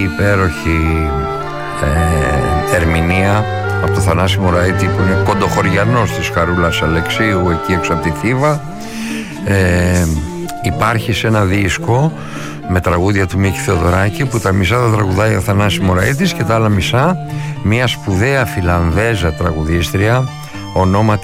υπέροχη ερμηνεία από το Θανάση Μωραήτη, που είναι κοντοχωριανός της Χαρούλας Αλεξίου, εκεί έξω από τη Θήβα. Υπάρχει σε ένα δίσκο με τραγούδια του Μίκη Θεοδωράκη, που τα μισά τα τραγουδάει ο Θανάσης Μωραήτης και τα άλλα μισά μια σπουδαία Φιλανδέζα τραγουδίστρια ονόματι